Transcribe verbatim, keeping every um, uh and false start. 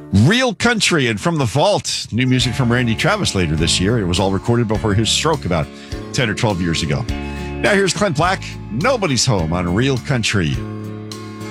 Real Country and From the Vault. New music from Randy Travis later this year. It was all recorded before his stroke about ten or twelve years ago. Now here's Clint Black. Nobody's Home on Real Country.